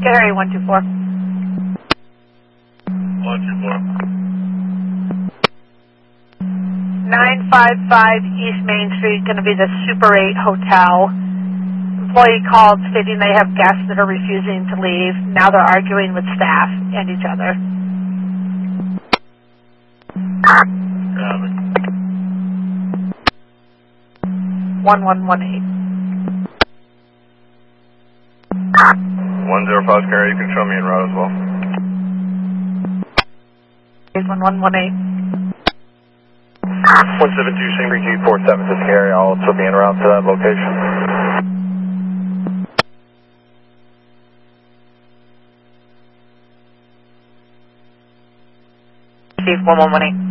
Harry 124. 124. 955 East Main Street, going to be the Super 8 Hotel. Employee called stating they have guests that are refusing to leave. Now they're arguing with staff and each other. 1118. 105 Carrier, you can show me en route as well. 1118. 172 Stingray G47 to Carrier, I'll also be en route to that location. Steve 1118.